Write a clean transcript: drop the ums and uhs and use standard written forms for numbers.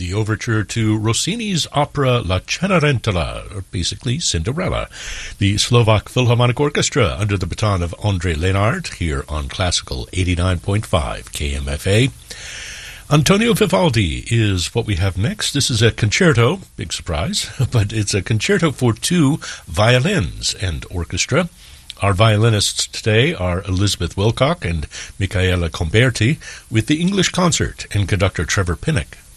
the overture to Rossini's opera La Cenerentola, or basically Cinderella. The Slovak Philharmonic Orchestra under the baton of André Lenart here on Classical 89.5 KMFA. Antonio Vivaldi is what we have next. This is a concerto, big surprise, but it's a concerto for two violins and orchestra. Our violinists today are Elizabeth Wilcock and Michaela Comberti, with the English Concert and conductor Trevor Pinnock.